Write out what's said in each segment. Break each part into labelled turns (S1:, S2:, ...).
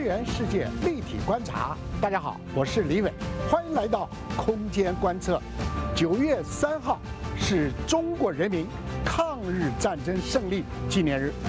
S1: 元世界立体观察。大家好，我是李伟，欢迎来到空间观测。9月3号是中国人民抗日战争胜利纪念日。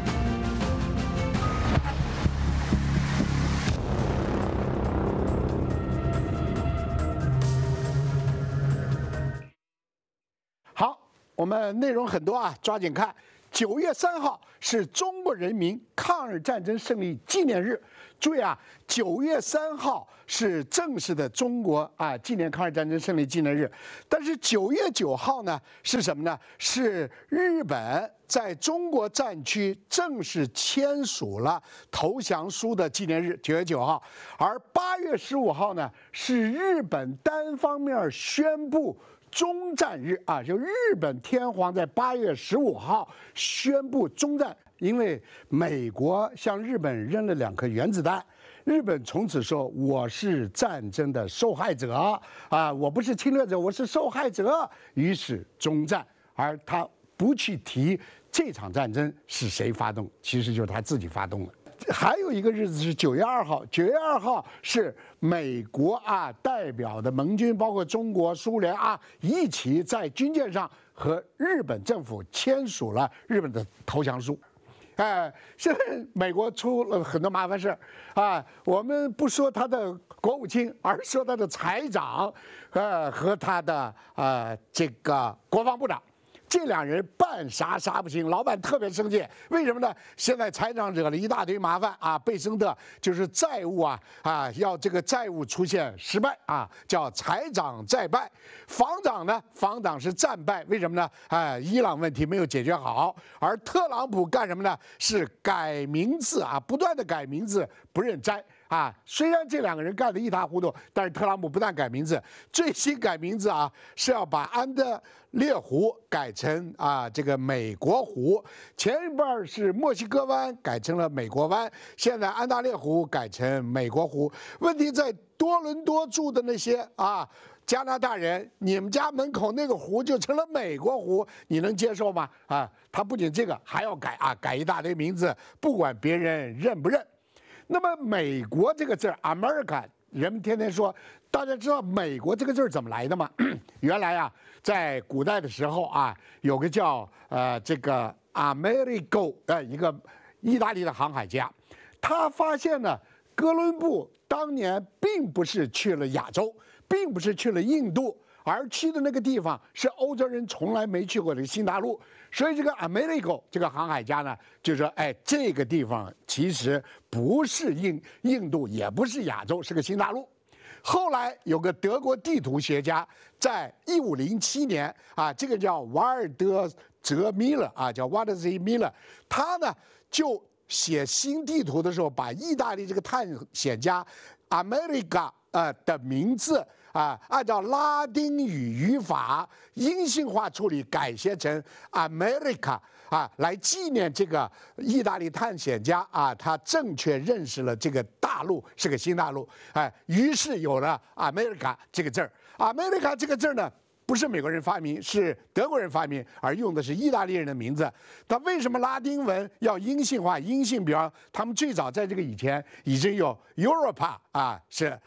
S1: 好，我们内容很多啊，抓紧看。9月3号是中国人民抗日战争胜利纪念日。注意啊，9月3号是正式的中国纪念抗日战争胜利纪念日。但是9月9号呢是什么呢？是日本在中国战区正式签署了投降书的纪念日，9月9号。而8月15号呢是日本单方面宣布终战日啊，就日本天皇在8月15号宣布终战，因为美国向日本扔了2颗原子弹，日本从此说我是战争的受害者啊，我不是侵略者，我是受害者，于是终战，而他不去提这场战争是谁发动，其实就是他自己发动的。还有一个日子是9月2号，9月2号是美国代表的盟军，包括中国、苏联一起在军舰上和日本政府签署了日本的投降书。现在美国出了很多麻烦事我们不说他的国务卿，而说他的财长，和他的这个国防部长。这2人办啥不行，老板特别生气。为什么呢？现在财长惹了一大堆麻烦贝森特就是债务要这个债务出现失败叫财长债败。防长呢？防长是战败，为什么呢？伊朗问题没有解决好。而特朗普干什么呢？是改名字不断的改名字，不认栽。虽然这2个人干得一塌糊涂，但是特朗普不但改名字，最新改名字是要把安大略湖改成这个美国湖，前一半是墨西哥湾改成了美国湾，现在安大略湖改成美国湖。问题在多伦多住的那些加拿大人，你们家门口那个湖就成了美国湖，你能接受吗？他不仅这个还要改一大堆名字，不管别人认不认。那么美国这个字 America， 人们天天说，大家知道美国这个字怎么来的吗？原来在古代的时候有个叫这个 Amerigo 一个意大利的航海家，他发现呢，哥伦布当年并不是去了亚洲，并不是去了印度，而去的那个地方是欧洲人从来没去过的新大陆。所以这个 Amerigo 这个航海家呢，就说这个地方其实不是印度，也不是亚洲，是个新大陆。后来有个德国地图学家，在1507年这个叫瓦尔德泽米勒叫瓦尔德泽米勒，他呢就写新地图的时候，把意大利这个探险家 America 的名字按照拉丁语法阴性化处理，改写成 America 来纪念这个意大利探险家他正确认识了这个大陆是个新大陆于是有了 America 这个字儿。America 这个字呢，不是美国人发明，是德国人发明，而用的是意大利人的名字。他为什么拉丁文要阴性化？阴性，比方他们最早在这个以前已经有 Europa 是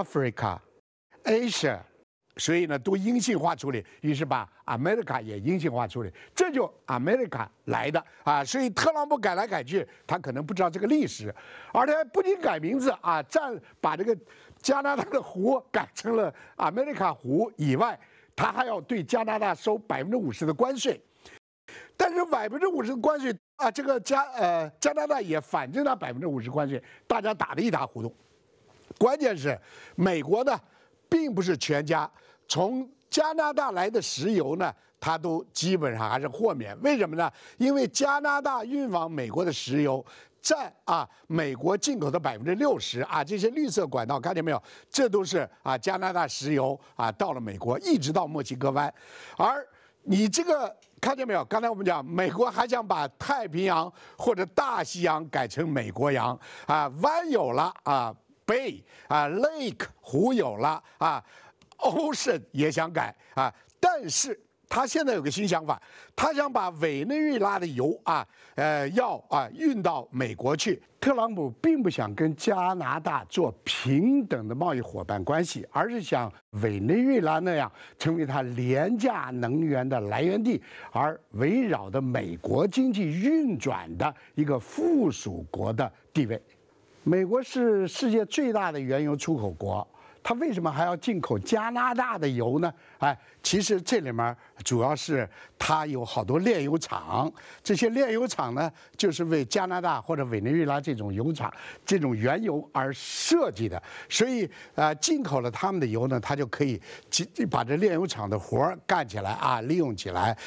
S1: Africa、Asia， 所以呢都阴性化处理，于是把 America 也阴性化处理，这就 America 来的所以特朗普改来改去，他可能不知道这个历史，而且不仅改名字把这个加拿大的湖改成了 America 湖以外，他还要对加拿大收50%的关税。但是50%的关税这个加拿大也反正他50%关税，大家打得一塌糊涂。关键是美国呢，并不是全家从加拿大来的石油呢，它都基本上还是豁免。为什么呢？因为加拿大运往美国的石油占美国进口的60%这些绿色管道看见没有？这都是加拿大石油到了美国，一直到墨西哥湾。而你这个看见没有？刚才我们讲，美国还想把太平洋或者大西洋改成美国洋湾有了Bay Lake 湖有了Ocean 也想改但是他现在有个新想法，他想把委内瑞拉的油运到美国去。特朗普并不想跟加拿大做平等的贸易伙伴关系，而是想委内瑞拉那样成为他廉价能源的来源地，而围绕着美国经济运转的一个附属国的地位。美国是世界最大的原油出口国。它为什么还要进口加拿大的油呢？其实这里面主要是它有好多炼油厂，这些炼油厂呢，就是为加拿大或者委内瑞拉这种油厂、这种原油而设计的。所以进口了他们的油呢，它就可以把这炼油厂的活干起来利用起来，